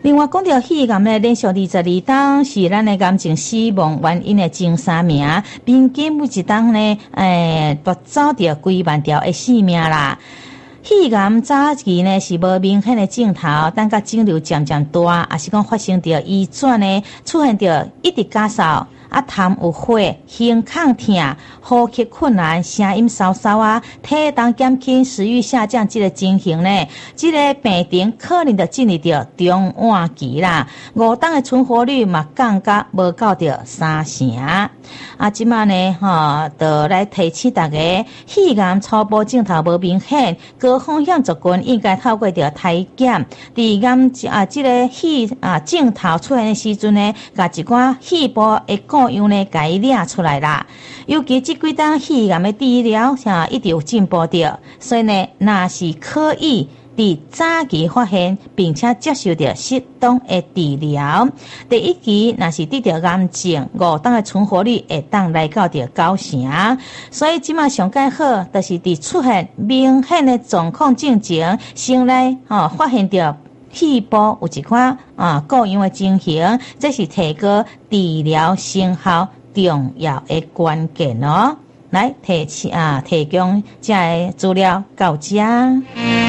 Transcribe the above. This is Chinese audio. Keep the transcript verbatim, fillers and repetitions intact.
另外讲到肺癌咧，连续二十二档是咱的癌症死亡原因的前三名，平均每一档呢，诶，夺走着几万条的性命啦。肺癌早期呢是无明显的镜头，等甲肿瘤渐渐大，也是讲发生着移转呢，出现着一直加扫。啊，痰有火，胸抗痛，呼吸困难，声音沙沙啊，体重减轻，食欲下降，这个情形呢，这个病情可能就进入到中晚期啦。五档的存活率嘛降到无到着三成。啊，即马呢，吼，就来提醒大家，肺癌初步镜头无明显，高风险族群应该透过着体检，伫癌啊，这个肺啊镜头出现的时阵呢，甲一寡肺部的个样呢，甲伊掠出来啦。尤其这几档肺癌的治疗，啊，一直有进步着，所以呢，若是可以伫早期发现，并且接受着适当的治疗。第一期若是得到癌症，五档的存活率会当来到着九成。所以即马上介好，就是伫出现明显的状况进前，先来吼发现着肺部有一款啊各样的情形，这是提高治疗成效重要的关键哦。来提起啊，提供这资料到这。